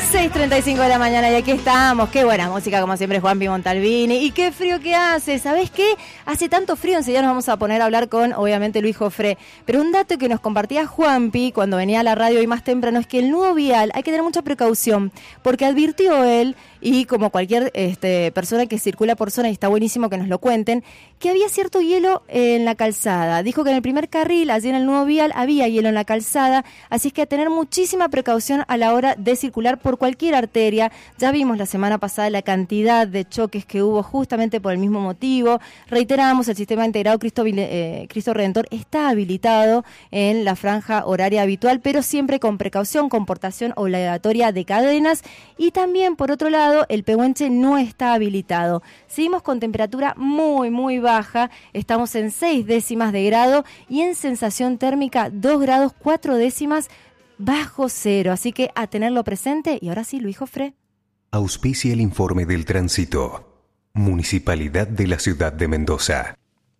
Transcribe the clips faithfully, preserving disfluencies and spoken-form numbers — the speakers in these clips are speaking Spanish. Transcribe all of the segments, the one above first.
seis treinta y cinco de la mañana y aquí estamos. Qué buena música, como siempre, Juanpi Montalbini. Y qué frío que hace. ¿Sabés qué? Hace tanto frío, enseguida nos vamos a poner a hablar con, obviamente, Luis Jofré. Pero un dato que nos compartía Juanpi cuando venía a la radio hoy más temprano es que el nudo vial hay que tener mucha precaución, porque advirtió él, y como cualquier este, persona que circula por zona, y está buenísimo que nos lo cuenten, que había cierto hielo en la calzada. Dijo que en el primer carril, allí en el nudo vial, había hielo en la calzada, así es que a tener muchísima precaución a la hora de circular por cualquier arteria. Ya vimos la semana pasada la cantidad de choques que hubo justamente por el mismo motivo. Reiteramos, el sistema integrado Cristo, eh, Cristo Redentor está habilitado en la franja horaria habitual, pero siempre con precaución, con portación obligatoria de cadenas. Y también, por otro lado, el Pehuenche no está habilitado. Seguimos con temperatura muy, muy baja. Estamos en seis décimas de grado y en sensación térmica dos grados cuatro décimas bajo cero. Así que a tenerlo presente. Y ahora sí, Luis Jofré. Auspicia el informe del tránsito. Municipalidad de la Ciudad de Mendoza.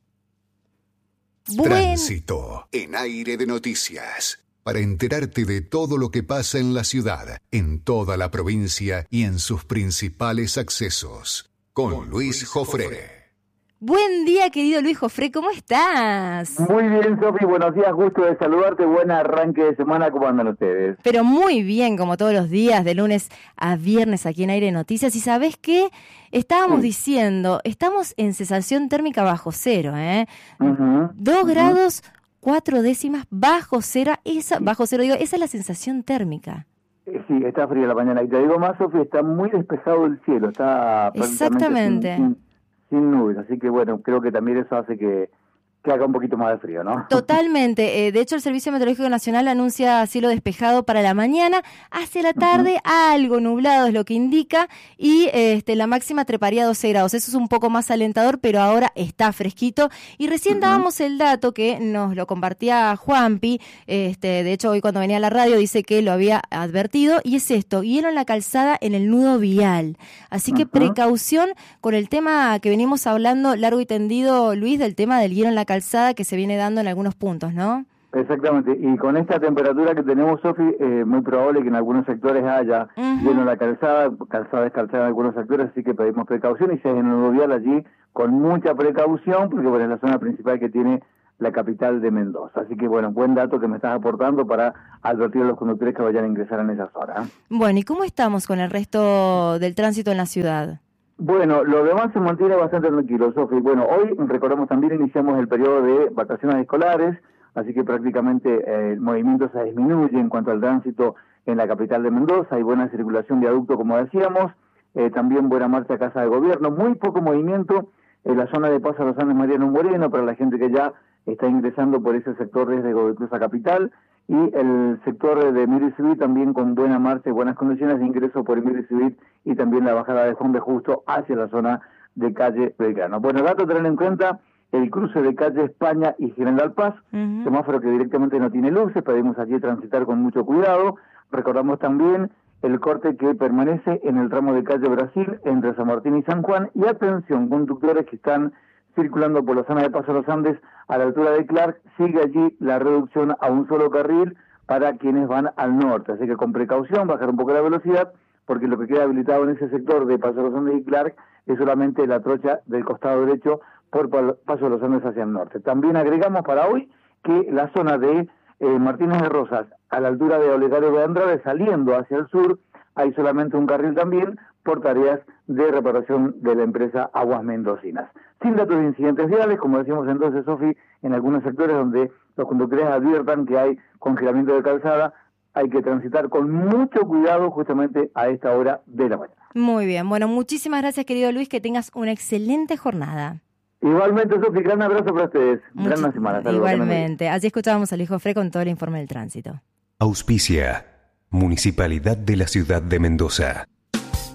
Buen... Tránsito en Aire de Noticias. Para enterarte de todo lo que pasa en la ciudad, en toda la provincia y en sus principales accesos. Con Luis Jofré. Buen día, querido Luis Jofré, ¿cómo estás? Muy bien, Sofi, buenos días, gusto de saludarte, buen arranque de semana, ¿cómo andan ustedes? Pero muy bien, como todos los días, de lunes a viernes aquí en Aire de Noticias. Y ¿sabés qué? Estábamos sí. diciendo, estamos en sensación térmica bajo cero, ¿eh? Uh-huh. Dos uh-huh. grados... Cuatro décimas bajo cero, esa, bajo cero, digo, esa es la sensación térmica. Sí, está frío la mañana. Y te digo más, Sofía, está muy despejado el cielo, está exactamente sin, sin, sin nubes, así que bueno, creo que también eso hace que, que haga un poquito más de frío, ¿no? Totalmente. Eh, de hecho, el Servicio Meteorológico Nacional anuncia cielo despejado para la mañana. Hacia la tarde, uh-huh. algo nublado es lo que indica. Y este, la máxima treparía a doce grados. Eso es un poco más alentador, pero ahora está fresquito. Y recién uh-huh. dábamos el dato que nos lo compartía Juanpi. Este, de hecho, hoy cuando venía a la radio dice que lo había advertido. Y es esto, hielo en la calzada en el nudo vial. Así que uh-huh. precaución con el tema que venimos hablando largo y tendido, Luis, del tema del hielo en la calzada que se viene dando en algunos puntos, ¿no? Exactamente, y con esta temperatura que tenemos, Sofi, eh, muy probable que en algunos sectores haya uh-huh. hielo en la calzada, calzada descalzada en algunos sectores, así que pedimos precaución y si hay en el nudo vial allí con mucha precaución, porque bueno, es la zona principal que tiene la capital de Mendoza. Así que bueno, buen dato que me estás aportando para advertir a los conductores que vayan a ingresar en esa zona. Bueno, ¿y cómo estamos con el resto del tránsito en la ciudad? Bueno, lo demás se mantiene bastante tranquilo, Sofi. Bueno, hoy, recordemos también, iniciamos el periodo de vacaciones escolares, así que prácticamente eh, el movimiento se disminuye en cuanto al tránsito en la capital de Mendoza. Hay buena circulación de adulto, como decíamos, eh, también buena marcha a Casa de Gobierno, muy poco movimiento en la zona de Paso a los Andes Mariano Moreno, para la gente que ya está ingresando por ese sector desde Godoy Cruz a Capital, y el sector de Emilio Civil también con buena marcha y buenas condiciones de ingreso por Emilio Civil y también la bajada de Juan B. Justo hacia la zona de calle Belgrano. Bueno, dato a tener en cuenta, el cruce de calle España y General Paz, uh-huh. semáforo que directamente no tiene luces, pedimos allí transitar con mucho cuidado. Recordamos también el corte que permanece en el tramo de calle Brasil entre San Martín y San Juan, y atención, conductores que están circulando por la zona de Paso a los Andes a la altura de Clark, sigue allí la reducción a un solo carril para quienes van al norte, así que con precaución, bajar un poco la velocidad, porque lo que queda habilitado en ese sector de Paso a los Andes y Clark es solamente la trocha del costado derecho por Paso a los Andes hacia el norte. También agregamos para hoy que la zona de eh, Martínez de Rosas, a la altura de Olegario de Andrade, saliendo hacia el sur, hay solamente un carril también por tareas de reparación de la empresa Aguas Mendocinas. Sin datos de incidentes viales, como decimos entonces, Sofi, en algunos sectores donde los conductores adviertan que hay congelamiento de calzada, hay que transitar con mucho cuidado justamente a esta hora de la mañana. Muy bien, bueno, muchísimas gracias, querido Luis, que tengas una excelente jornada. Igualmente, Sofi, gran abrazo para ustedes. Much- gran semana. Saludos. Igualmente, así escuchábamos a Luis Jofré con todo el informe del tránsito. Auspicia Municipalidad de la Ciudad de Mendoza.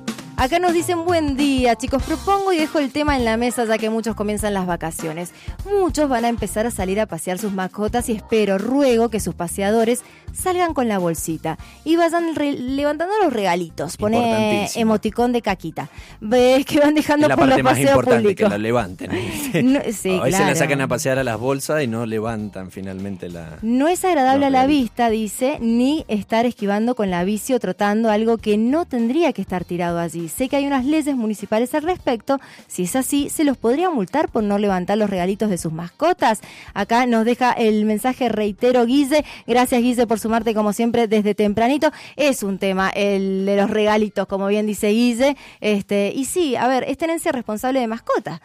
Acá nos dicen buen día, chicos. Propongo y dejo el tema en la mesa ya que muchos comienzan las vacaciones. Muchos van a empezar a salir a pasear sus mascotas y espero, ruego que sus paseadores salgan con la bolsita y vayan re- levantando los regalitos. Pone emoticón de caquita. Ves que van dejando la por los parte más paseos importante públicos. que la levanten. No, sí, a veces claro. la sacan a pasear a las bolsas y no levantan finalmente la... No es agradable a la regalitos. vista, dice, ni estar esquivando con la bici o trotando algo que no tendría que estar tirado allí. Sé que hay unas leyes municipales al respecto. Si es así, ¿se los podría multar por no levantar los regalitos de sus mascotas? Acá nos deja el mensaje, reitero, Guille. Gracias, Guille, por sumarte como siempre desde tempranito. Es un tema el de los regalitos, como bien dice Guille. Este, y sí, a ver, es tenencia responsable de mascota.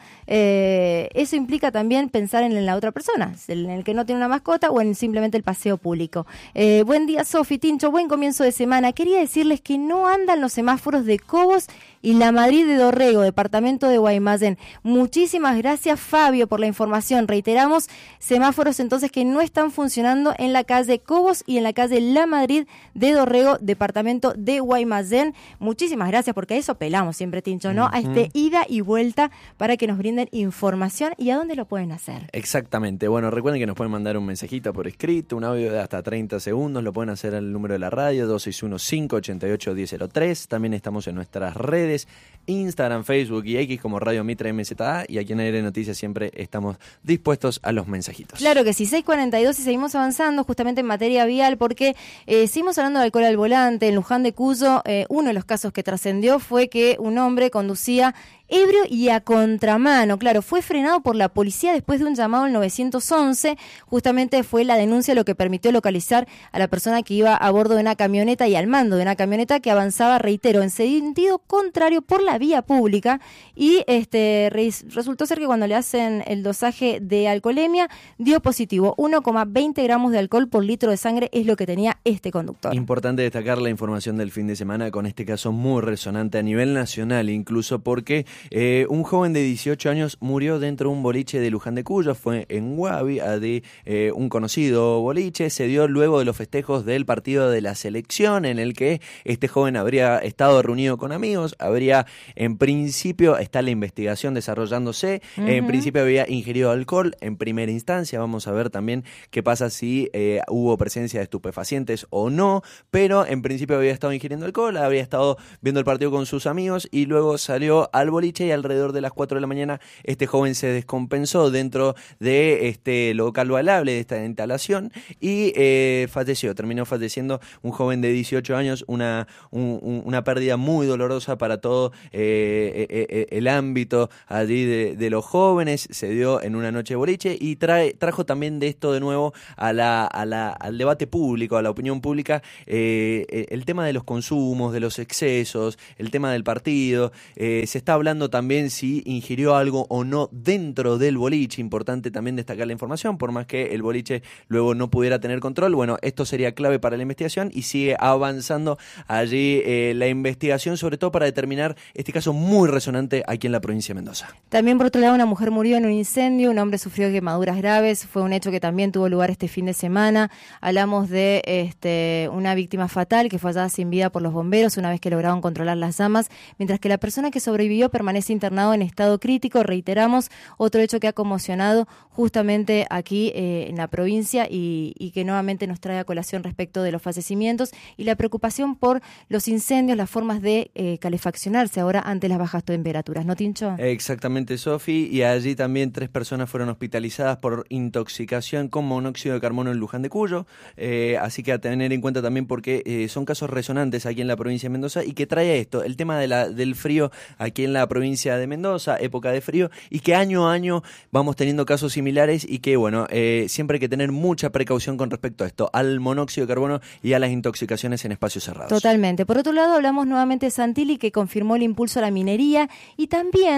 Eh, eso implica también pensar en la otra persona, en el que no tiene una mascota o en simplemente el paseo público. Eh, buen día, Sofi, Tincho, buen comienzo de semana. Quería decirles que no andan los semáforos de Cobos y la Madrid de Dorrego, departamento de Guaymallén. Muchísimas gracias, Fabio, por la información. Reiteramos, semáforos entonces que no están funcionando en la calle Cobos y en la calle La Madrid de Dorrego, departamento de Guaymallén. Muchísimas gracias, porque a eso pelamos siempre, Tincho, ¿no? Uh-huh. A este ida y vuelta para que nos brinden información. ¿Y a dónde lo pueden hacer? Exactamente. Bueno, recuerden que nos pueden mandar un mensajito por escrito, un audio de hasta treinta segundos. Lo pueden hacer al número de la radio, dos seis uno cinco, ocho ocho, uno cero cero tres. También estamos en nuestras redes, Instagram, Facebook y X como Radio Mitra M Z A, y aquí en Aire Noticias siempre estamos dispuestos a los mensajitos. Claro que sí, seis cuarenta y dos, y seguimos avanzando justamente en materia vial porque eh, seguimos hablando de alcohol al volante. En Luján de Cuyo, eh, uno de los casos que trascendió fue que un hombre conducía ebrio y a contramano. Claro, fue frenado por la policía después de un llamado al nueve once. Justamente fue la denuncia lo que permitió localizar a la persona que iba a bordo de una camioneta y al mando de una camioneta que avanzaba, reitero, en sentido contrario por la vía pública. Y este re- resultó ser que cuando le hacen el dosaje de alcoholemia dio positivo. uno coma veinte gramos de alcohol por litro de sangre es lo que tenía este conductor. Importante destacar la información del fin de semana con este caso muy resonante a nivel nacional, incluso porque Eh, un joven de dieciocho años murió dentro de un boliche de Luján de Cuyo. Fue en Guavi, de eh, un conocido boliche. Se dio luego de los festejos del partido de la selección, en el que este joven habría estado reunido con amigos. Habría, en principio, está la investigación desarrollándose. Uh-huh. En principio había ingerido alcohol en primera instancia. Vamos a ver también qué pasa si eh, hubo presencia de estupefacientes o no. Pero en principio había estado ingiriendo alcohol, había estado viendo el partido con sus amigos y luego salió al boliche. Y alrededor de las cuatro de la mañana este joven se descompensó dentro de este local balable, de esta instalación, y eh, falleció, terminó falleciendo un joven de dieciocho años, una, un, un, una pérdida muy dolorosa para todo eh, eh, el ámbito allí de, de los jóvenes. Se dio en una noche de boliche y trae, trajo también de esto de nuevo a la, a la, al debate público, a la opinión pública, eh, el tema de los consumos, de los excesos, el tema del partido. Eh, se está hablando también si ingirió algo o no dentro del boliche. Importante también destacar la información, por más que el boliche luego no pudiera tener control. Bueno, esto sería clave para la investigación y sigue avanzando allí eh, la investigación, sobre todo para determinar este caso muy resonante aquí en la provincia de Mendoza. También, por otro lado, una mujer murió en un incendio, un hombre sufrió quemaduras graves. Fue un hecho que también tuvo lugar este fin de semana. Hablamos de este, una víctima fatal que fue hallada sin vida por los bomberos una vez que lograron controlar las llamas, mientras que la persona que sobrevivió permaneció internado en estado crítico. Reiteramos, otro hecho que ha conmocionado justamente aquí eh, en la provincia y, y que nuevamente nos trae a colación respecto de los fallecimientos y la preocupación por los incendios, las formas de eh, calefaccionarse ahora ante las bajas temperaturas, ¿no, Tincho? Exactamente, Sofi, y allí también tres personas fueron hospitalizadas por intoxicación con monóxido de carbono en Luján de Cuyo, eh, así que a tener en cuenta también porque eh, son casos resonantes aquí en la provincia de Mendoza y que trae esto, el tema de la, del frío aquí en la provincia de Mendoza, época de frío, y que año a año vamos teniendo casos similares y que, bueno, eh, siempre hay que tener mucha precaución con respecto a esto, al monóxido de carbono y a las intoxicaciones en espacios cerrados. Totalmente. Por otro lado, hablamos nuevamente de Santilli, que confirmó el impulso a la minería y también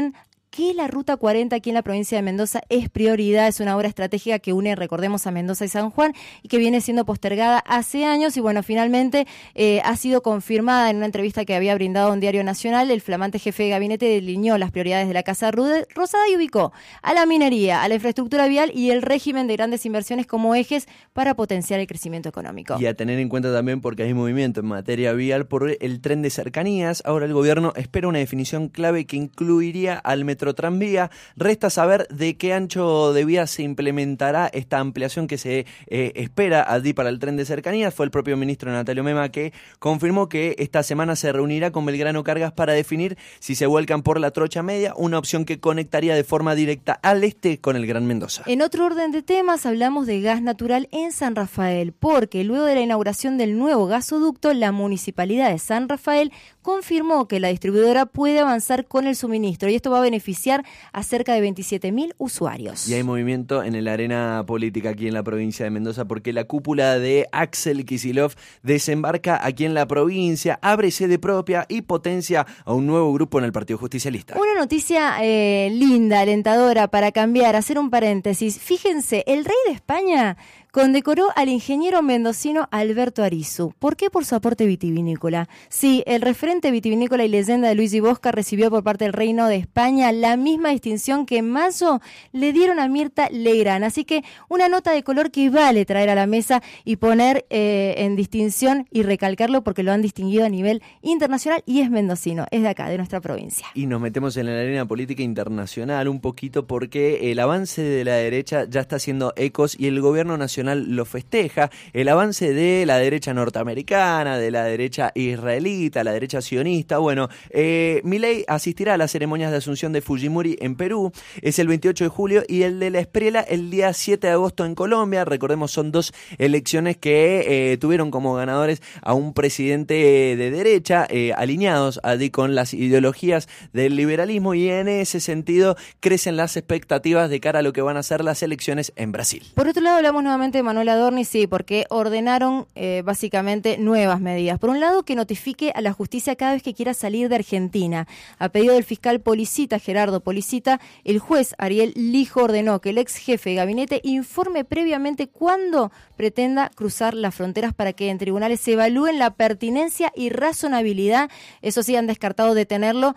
que la Ruta cuarenta aquí en la provincia de Mendoza es prioridad, es una obra estratégica que une, recordemos, a Mendoza y San Juan y que viene siendo postergada hace años y bueno, finalmente eh, ha sido confirmada en una entrevista que había brindado a un diario nacional. El flamante jefe de gabinete delineó las prioridades de la Casa Rosada y ubicó a la minería, a la infraestructura vial y el régimen de grandes inversiones como ejes para potenciar el crecimiento económico. Y a tener en cuenta también porque hay movimiento en materia vial por el tren de cercanías. Ahora el gobierno espera una definición clave que incluiría al Metrotranvía. Resta saber de qué ancho de vía se implementará esta ampliación que se eh, espera allí para el tren de cercanías. Fue el propio ministro Natalio Mema que confirmó que esta semana se reunirá con Belgrano Cargas para definir si se vuelcan por la Trocha Media, una opción que conectaría de forma directa al este con el Gran Mendoza. En otro orden de temas, hablamos de gas natural en San Rafael, porque luego de la inauguración del nuevo gasoducto, la Municipalidad de San Rafael confirmó que la distribuidora puede avanzar con el suministro y esto va a beneficiar a cerca de veintisiete mil usuarios. Y hay movimiento en la arena política aquí en la provincia de Mendoza porque la cúpula de Axel Kicillof desembarca aquí en la provincia, abre sede propia y potencia a un nuevo grupo en el Partido Justicialista. Una noticia eh, linda, alentadora para cambiar, hacer un paréntesis. Fíjense, el rey de España condecoró al ingeniero mendocino Alberto Arizu. ¿Por qué? Por su aporte vitivinícola. Sí, el referente vitivinícola y leyenda de Luigi Bosca recibió por parte del Reino de España la misma distinción que en mayo le dieron a Mirta Legrand. Así que una nota de color que vale traer a la mesa y poner eh, en distinción y recalcarlo porque lo han distinguido a nivel internacional y es mendocino, es de acá, de nuestra provincia. Y nos metemos en la arena política internacional un poquito porque el avance de la derecha ya está haciendo ecos y el gobierno nacional lo festeja. El avance de la derecha norteamericana, de la derecha israelita, la derecha sionista. Bueno, eh, Milei asistirá a las ceremonias de asunción de Fujimori en Perú. Es el veintiocho de julio y el de la Espriella el día siete de agosto en Colombia. Recordemos, son dos elecciones que eh, tuvieron como ganadores a un presidente de derecha, eh, alineados allí con las ideologías del liberalismo y en ese sentido crecen las expectativas de cara a lo que van a ser las elecciones en Brasil. Por otro lado, hablamos nuevamente de Manuel Adorni, sí, porque ordenaron eh, básicamente nuevas medidas. Por un lado, que notifique a la justicia cada vez que quiera salir de Argentina. A pedido del fiscal Policita, Gerardo Policita, el juez Ariel Lijo ordenó que el ex jefe de gabinete informe previamente cuándo pretenda cruzar las fronteras para que en tribunales se evalúen la pertinencia y razonabilidad. Eso sí, han descartado detenerlo,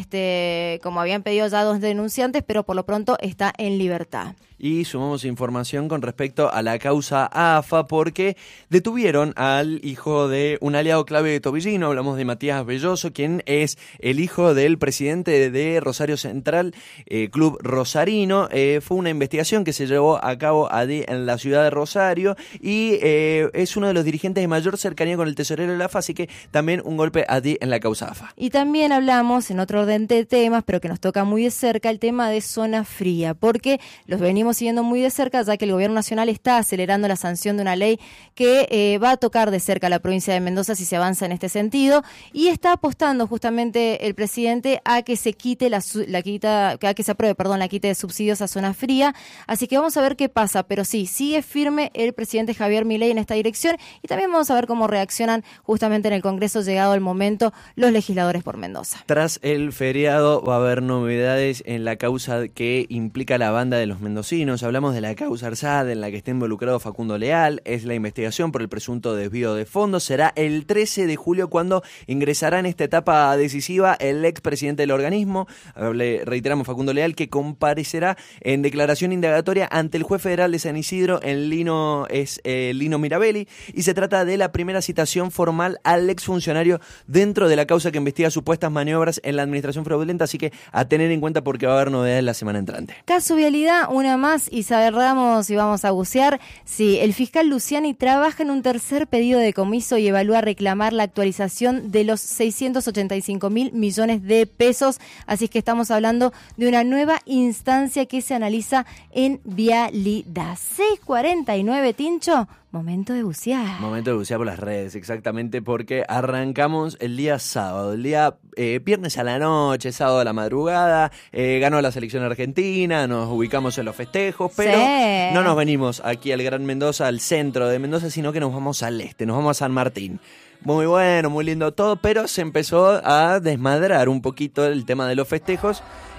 este, como habían pedido ya dos denunciantes, pero por lo pronto está en libertad. Y sumamos información con respecto a la causa A F A porque detuvieron al hijo de un aliado clave de Tobillino, hablamos de Matías Belloso, quien es el hijo del presidente de Rosario Central, eh, Club Rosarino. Eh, fue una investigación que se llevó a cabo allí en la ciudad de Rosario y eh, es uno de los dirigentes de mayor cercanía con el tesorero de la A F A, así que también un golpe allí en la causa A F A. Y también hablamos, en otro orden de temas, pero que nos toca muy de cerca, el tema de zona fría, porque los venimos siguiendo muy de cerca, ya que el gobierno nacional está acelerando la sanción de una ley que eh, va a tocar de cerca a la provincia de Mendoza si se avanza en este sentido, y está apostando justamente el presidente a que se quite la, la quita, a que se apruebe, perdón, la quita de subsidios a zona fría, así que vamos a ver qué pasa, pero sí, sigue firme el presidente Javier Milei en esta dirección, y también vamos a ver cómo reaccionan justamente en el Congreso, llegado el momento, los legisladores por Mendoza. Tras el feriado va a haber novedades en la causa que implica la banda de los mendocinos. Hablamos de la causa Arsad en la que está involucrado Facundo Leal, es la investigación por el presunto desvío de fondos. Será el trece de julio cuando ingresará en esta etapa decisiva el expresidente del organismo, le reiteramos Facundo Leal, que comparecerá en declaración indagatoria ante el juez federal de San Isidro, en Lino, es eh, Lino Mirabelli, y se trata de la primera citación formal al exfuncionario dentro de la causa que investiga supuestas maniobras en la administración fraudulenta, así que a tener en cuenta porque va a haber novedades la semana entrante. Caso Vialidad, una más y cerramos y vamos a bucear. Sí, el fiscal Luciani trabaja en un tercer pedido de decomiso y evalúa reclamar la actualización de los seiscientos ochenta y cinco mil millones de pesos, así que estamos hablando de una nueva instancia que se analiza en Vialidad. seis cuarenta y nueve, Tincho. Momento de bucear. Momento de bucear por las redes, exactamente, porque arrancamos el día sábado, el día eh, viernes a la noche, sábado a la madrugada, eh, ganó la selección argentina, nos ubicamos en los festejos, pero sí, no nos venimos aquí al Gran Mendoza, al centro de Mendoza, sino que nos vamos al este, nos vamos a San Martín. Muy bueno, muy lindo todo, pero se empezó a desmadrar un poquito el tema de los festejos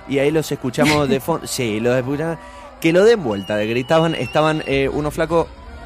y ahí los escuchamos de fondo. Sí, los escuchamos. Que lo den vuelta, gritaban, estaban eh, unos flacos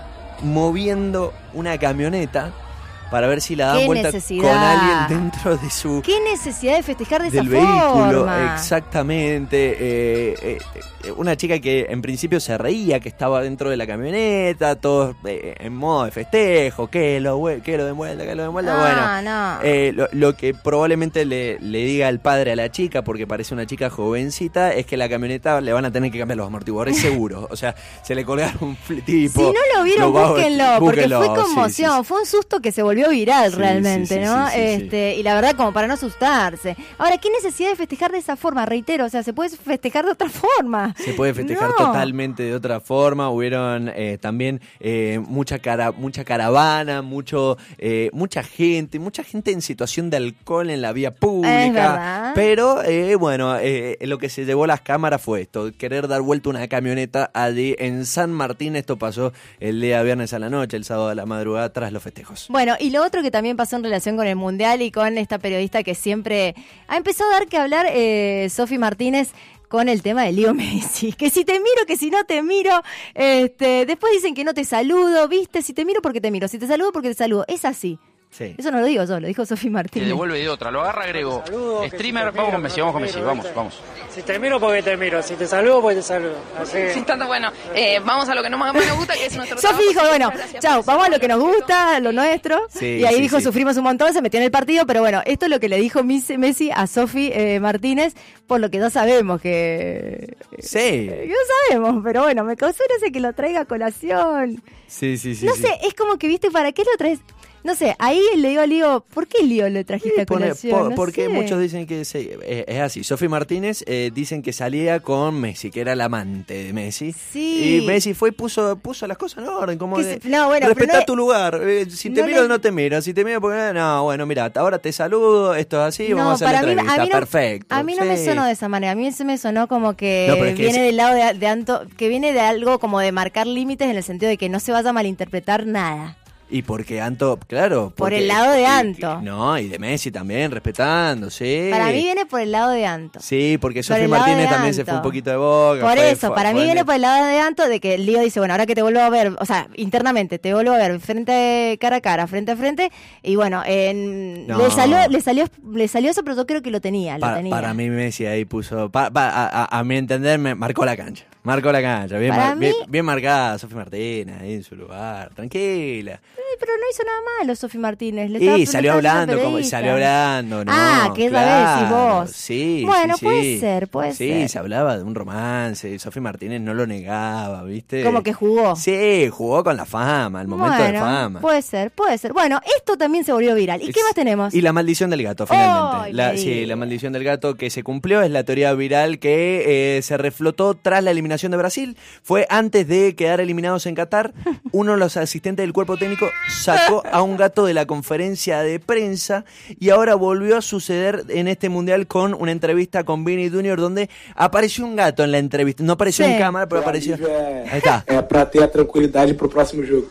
moviendo una camioneta para ver si la dan vuelta necesidad? con alguien dentro de su... ¿Qué necesidad de festejar de del esa vehículo, forma? Exactamente. Eh, eh, una chica que en principio se reía, que estaba dentro de la camioneta, todos eh, en modo de festejo, que lo, que lo den vuelta, que lo den vuelta. No, bueno, no. eh, lo, lo que probablemente le, le diga el padre a la chica, porque parece una chica jovencita, es que la camioneta le van a tener que cambiar los amortiguadores seguro. O sea, se le colgaron un tipo. Si no lo vieron, lo va, búsquenlo, búsquenlo, porque fue conmoción, sí, sí, sí. fue un susto que se volvió viral Sí, realmente, sí, sí, ¿no? sí, sí, este, sí. Y la verdad, como para no asustarse. Ahora, ¿qué necesidad de festejar de esa forma? Reitero, o sea, se puede festejar de otra forma. Se puede festejar No. totalmente de otra forma. Hubieron eh, también eh, mucha cara, mucha caravana, mucho, eh, mucha gente, mucha gente en situación de alcohol en la vía Es pública. verdad. Pero eh, bueno, eh, lo que se llevó las cámaras fue esto: querer dar vuelta una camioneta allí en San Martín. Esto pasó el día viernes a la noche, el sábado a la madrugada, tras los festejos. Bueno, y lo otro que también pasó en relación con el Mundial y con esta periodista que siempre ha empezado a dar que hablar, eh, Sofi Martínez, con el tema de Leo Messi. Que si te miro, que si no te miro, este, después dicen que no te saludo, ¿viste? Si te miro, porque te miro, si te saludo, porque te saludo. Es así. Sí. Eso no lo digo yo, lo dijo Sofi Te Martínez. devuelve de otra, lo agarra Grego. Saludo, que Streamer, si te vamos miro, con Messi, vamos con Messi, miro, vamos, ¿viste? vamos. Si te miro, porque te miro. Si te saludo, porque te saludo. Así que... Sin tanto, bueno, eh, vamos a lo que nos más nos gusta, que es nuestro Sofi trabajo. dijo, bueno, chau, vamos a lo que nos gusta, a lo nuestro. Sí, y ahí sí, dijo, sí. sufrimos un montón, se metió en el partido, pero bueno, esto es lo que le dijo Messi a Sofi eh, Martínez, por lo que ya sabemos que... Sí. Eh, no sabemos, pero bueno, me causó gracia que lo traiga a colación. Sí, sí, sí. no sí. sé, es como que, viste, ¿para qué lo traes? No sé, ahí le digo a Lío, ¿por qué Lío le trajiste Sí, a pone- colación? por- No porque sé. muchos dicen que se- eh, es así. Sofi Martínez eh, dicen que salía con Messi, que era el amante de Messi. Sí. Y Messi fue y puso, puso las cosas en orden, como Que de, se- no, bueno, respetá pero no- tu lugar. Eh, si te no miro, le- no te miro. Si te miro, porque no, bueno, mira, ahora te saludo, esto es así, vamos a hacer la para mí, entrevista. a mí no, Perfecto. A mí no me sí. sonó de esa manera, a mí se me sonó como que, No, pero es que viene es- del lado de, de Anto, que viene de algo como de marcar límites en el sentido de que no se vaya a malinterpretar nada. Y porque Anto, claro. Por porque- el lado de y- Anto. No, y de Messi también, respetando, sí. Para mí viene por el lado de Anto. Sí, porque Por Sofi el lado Martínez de también se Anto. fue un poquito de boca. Por fue- eso, fue- para mí fue- viene por el lado de Anto de que Lío dice, bueno, ahora que te vuelvo a ver, o sea, internamente te vuelvo a ver frente cara a cara, frente a frente, y bueno, en- No. le salió, le salió, le salió eso, pero yo creo que lo tenía, lo Para, tenía. para mí Messi ahí puso, pa- pa- a, a- a mi entender, me marcó la cancha. Marcó la cancha, bien, Para mar- bien, mí- bien marcada, Sofi Martínez ahí en su lugar, tranquila. Ay, pero no hizo nada malo Sofi Martínez. Le estaba- Y le salió estaba hablando, haciendo como periodista. salió hablando, ¿no? Ah, que esa claro, vez y vos. Sí, Bueno, sí, puede sí. ser, puede sí, ser. se hablaba de un romance, Sofi Martínez no lo negaba, ¿viste? Como que jugó. Sí, jugó con la fama, el momento Bueno, de fama. puede ser, puede ser. Bueno, esto también se volvió viral. ¿Y qué más tenemos? Y la maldición del gato, finalmente. Ay, la, me sí, digas. la maldición del gato que se cumplió es la teoría viral que eh, se reflotó tras la eliminación de Brasil. Fue antes de quedar eliminados en Qatar. Uno de los asistentes del cuerpo técnico sacó a un gato de la conferencia de prensa y ahora volvió a suceder en este mundial con una entrevista con Vini Junior donde apareció un gato en la entrevista. No apareció Sí. en cámara, pero apareció. Ahí está. É pra ter a tranquilidade pro próximo jogo.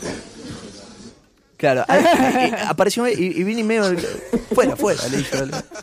Claro, ahí- y- y apareció y, y Vini medio fuera, fuera, le dijo.